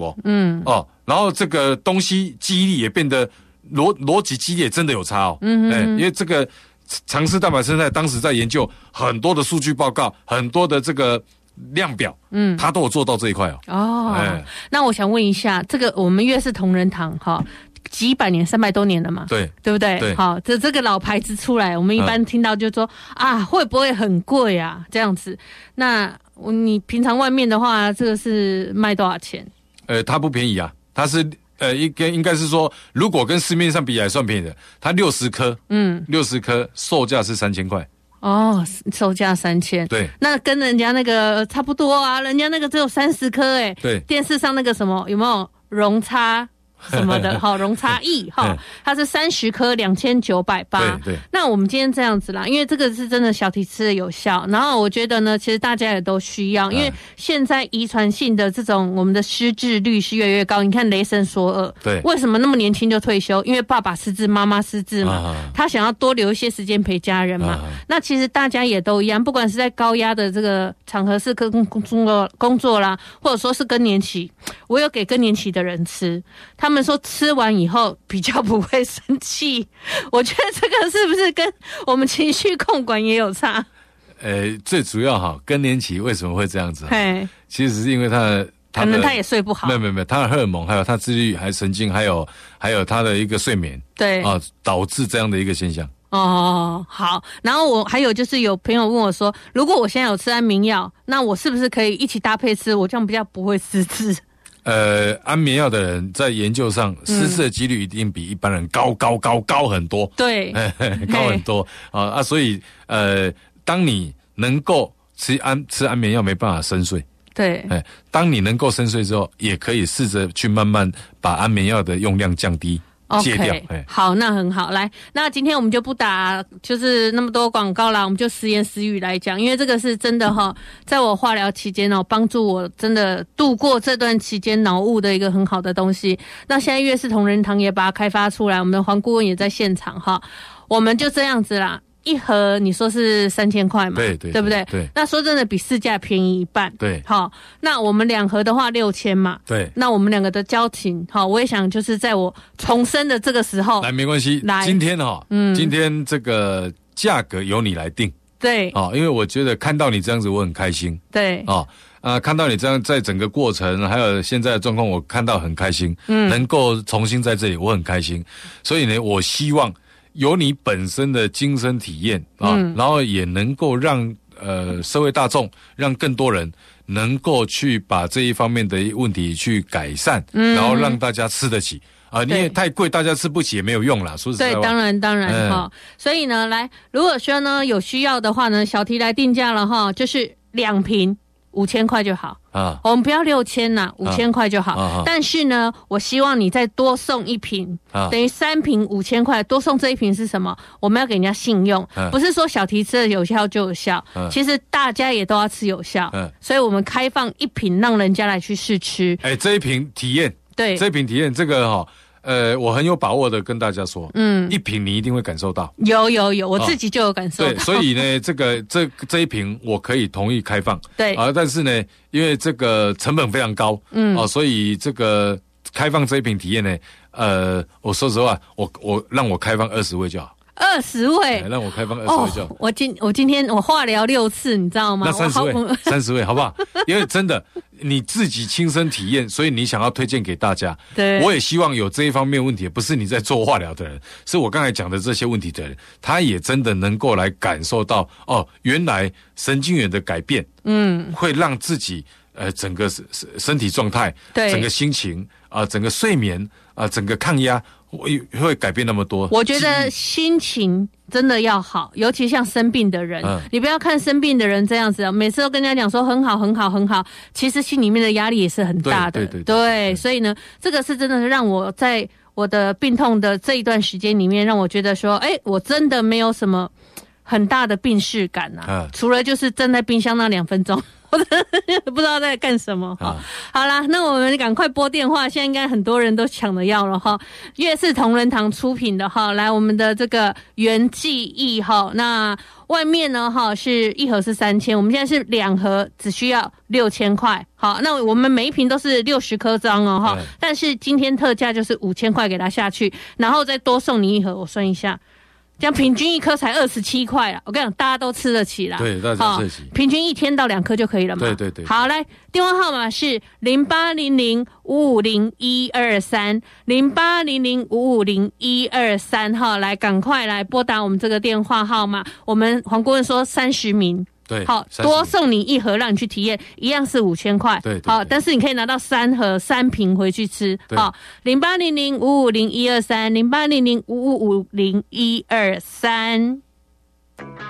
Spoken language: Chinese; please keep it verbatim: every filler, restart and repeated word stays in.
哦，嗯，哦，然后这个东西记忆力也变得逻逻辑记忆也真的有差哦，嗯嗯，因为这个常识蛋白生态当时在研究很多的数据报告，很多的这个量表，嗯，他都有做到这一块哦。 哦，哎，那我想问一下，这个我们越是同仁堂哈。几百年，三百多年了嘛， 对， 对不对？ 对， 好，这这个老牌子出来，我们一般听到就说、嗯、啊，会不会很贵啊？这样子，那你平常外面的话，这个是卖多少钱？ 呃，它不便宜啊，它是呃，应该应该是说，如果跟市面上比还算便宜的，它六十颗，嗯，六十颗售价是三千块。 哦，售价三千， 对， 那跟人家那个差不多啊，人家那个只有三十颗，哎， 对， 电视上那个什么有没有容差？什么的，好，容差异哈，它是三十颗两千九百八。 对对。 那我们今天这样子啦，因为这个是真的小题吃的有效，然后我觉得呢，其实大家也都需要，因为现在遗传性的这种我们的失智率是越来越高。你看雷神索尔， 对， 为什么那么年轻就退休？因为爸爸失智，妈妈失智嘛，啊、他想要多留一些时间陪家人嘛。啊、那其实大家也都一样，不管是在高压的这个场合是跟工作工作啦，或者说是更年期，我有给更年期的人吃，他。他们说吃完以后比较不会生气，我觉得这个是不是跟我们情绪控管也有差？ 呃，最主要哈，更年期为什么会这样子？其实是因为他的， 可能他也睡不好， 没有没有没有，他的荷尔蒙，还有他自律，还有神经，还有还有他的一个睡眠， 对啊，导致这样的一个现象。 哦，好。然后我还有就是有朋友问我说，如果我现在有吃安眠药，那我是不是可以一起搭配吃？我这样比较不会失智。 呃，安眠药的人在研究上失智的几率一定比一般人高高高高很多， 对， 高很多啊啊！所以呃，当你能够吃安吃安眠药没办法深睡， 对， 哎，当你能够深睡之后，也可以试着去慢慢把安眠药的用量降低。戒掉 OK， 好，那很好。来，那今天我们就不打就是那么多广告啦，我们就实言实语来讲，因为这个是真的哈，在我化疗期间哦，帮助我真的度过这段期间脑雾的一个很好的东西。那现在越是同仁堂也把它开发出来，我们的黄顾问也在现场哈，我们就这样子啦。一盒你说是三千块嘛？ 对对， 对不对？ 对。 那说真的比市价便宜一半。 对。 好，那我们两盒的话六千嘛。 对。 那我们两个的交情，好，我也想就是在我重生的这个时候， 来没关系。来，今天哈、哦，嗯，今天这个价格由你来定。 对。 哦，因为我觉得看到你这样子，我很开心。 对。 哦。啊、呃，看到你这样在整个过程，还有现在的状况，我看到很开心。嗯。能够重新在这里，我很开心。所以呢，我希望。有你本身的亲身体验啊、嗯，然后也能够让呃社会大众，让更多人能够去把这一方面的问题去改善，嗯，然后让大家吃得起啊。你也太贵，大家吃不起也没有用啦。说实在话， 对，当然当然哈、嗯。所以呢，来，如果说呢有需要的话呢，小提来定价了哈，就是两瓶。五千块就好啊，我们不要六千呐，五千块就好、啊啊。但是呢，我希望你再多送一瓶，啊、等于三瓶五千块，多送这一瓶是什么？我们要给人家信用，啊、不是说小提吃的有效就有效、啊，其实大家也都要吃有效，啊、所以我们开放一瓶让人家来去试吃。 哎，这一瓶体验， 对， 这一瓶体验这个哈、哦。呃，我很有把握的跟大家说，嗯，一瓶你一定会感受到， 有有有，我自己就有感受到。 对，所以呢，这个这这一瓶我可以同意开放， 对啊，但是呢，因为这个成本非常高，嗯，啊，所以这个开放这一瓶体验呢，呃，我说实话，我我让我开放二十位就好。 二十位， 让我开放二十位就好、 哦。我今我今天我化疗六次，你知道吗？ 那三十位，三十位好不好？因为真的你自己亲身体验，所以你想要推荐给大家。 对， 我也希望有这一方面问题，不是你在做化疗的人，是我刚才讲的这些问题的人，他也真的能够来感受到哦，原来神经元的改变，嗯，会让自己呃整个身体状态， 对， 整个心情啊、呃，整个睡眠啊、呃，整个抗压。会会改变那么多？ 我觉得心情真的要好，尤其像生病的人，嗯、你不要看生病的人这样子，每次都跟人家讲说很好很好很好，其实心里面的压力也是很大的。 对对 对, 对, 对，所以呢，这个是真的是让我在我的病痛的这一段时间里面，让我觉得说，哎，我真的没有什么很大的病识感啊，嗯、除了就是站在冰箱那两分钟。 我真的不知道在干什么。啊、好啦，那我们赶快拨电话，现在应该很多人都抢着要了哈。悦氏同仁堂出品的哈，来我们的这个原记忆哈，那外面呢哈是一盒是三千，我们现在是两盒只需要六千块。好，那我们每一瓶都是六十颗装哦哈，但是今天特价就是五千块给它下去，然后再多送你一盒，我算一下。这样平均一颗才二十七块啦，我跟你讲，大家都吃得起啦。 对，大家吃得起。 平均一天到两颗就可以了嘛。 对对对。 好，来，电话号码是零八零零五五零一二三零八零零五五零一二三哈，来，赶快来拨打我们这个电话号码。我们黄顾问说三十名。 对， 好，多送你一盒，让你去体验，一样是五千块。 对， 好，但是你可以拿到三盒三瓶回去吃。好，零八零零五五零一二三，零八零零五五五零一二三。